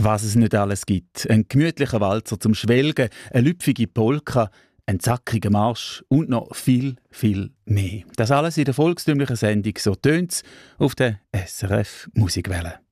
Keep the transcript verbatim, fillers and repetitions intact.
Was es nicht alles gibt. Ein gemütlicher Walzer zum Schwelgen, eine lüpfige Polka, ein zackiger Marsch und noch viel, viel mehr. Das alles in der volkstümlichen Sendung «So tönt's» auf der S R F Musikwelle.